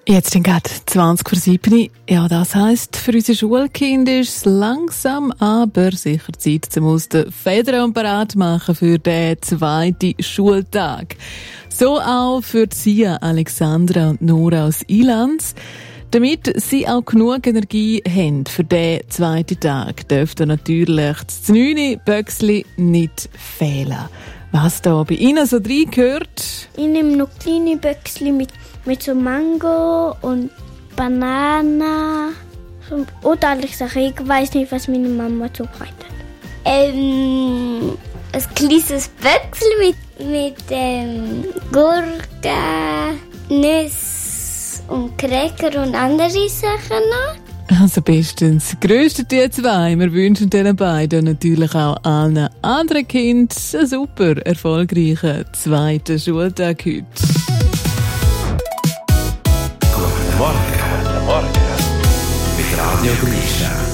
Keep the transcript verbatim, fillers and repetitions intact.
Jetzt sind gerade zwanzig vor sieben. Ja, das heisst, für unsere Schulkinder ist es langsam, aber sicher Zeit, zum aus den Federn parat machen für den zweiten Schultag. So auch für Sia, Alexandra und Nora aus Ilanz. Damit sie auch genug Energie haben für den zweiten Tag, dürfte natürlich das neunte Böcksli nicht fehlen. Was da bei Ihnen so reingehört? Ich nehme noch kleine Böcksli mit, mit so Mango und Banane und alle Sachen. Ich weiß nicht, was meine Mama zubereitet. Ähm, ein kleines Böcksli mit, mit ähm, Gurke, Nüsse und Cracker und andere Sachen noch. Also bestens. Grössten die zwei. Wir wünschen diesen beiden und natürlich auch allen anderen Kindern einen super erfolgreichen zweiten Schultag heute. Guten Morgen. Guten Morgen. Mit Radio Grisha.